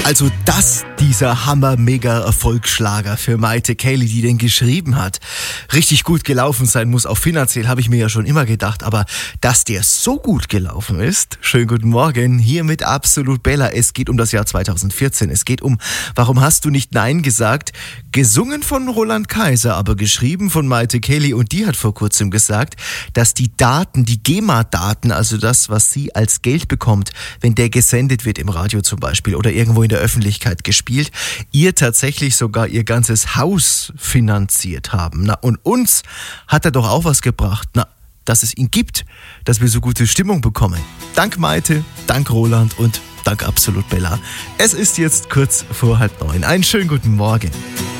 Also dieser Hammer-Mega-Erfolgsschlager für Mayte Kelly, die den geschrieben hat, richtig gut gelaufen sein muss, auch finanziell, habe ich mir ja schon immer gedacht, aber dass der so gut gelaufen ist, schönen guten Morgen, hier mit Absolut Bella. Es geht um das Jahr 2014, es geht um Warum hast du nicht Nein gesagt, gesungen von Roland Kaiser, aber geschrieben von Mayte Kelly, und die hat vor kurzem gesagt, dass die Daten, die GEMA-Daten, also das, was sie als Geld bekommt, wenn der gesendet wird im Radio zum Beispiel oder irgendwo in der Öffentlichkeit gespielt, ihr tatsächlich sogar ihr ganzes Haus finanziert haben. Na, und uns hat er doch auch was gebracht, dass es ihn gibt, dass wir so gute Stimmung bekommen. Dank Mayte, dank Roland und dank Absolut Bella. Es ist jetzt kurz vor 8:30. Einen schönen guten Morgen.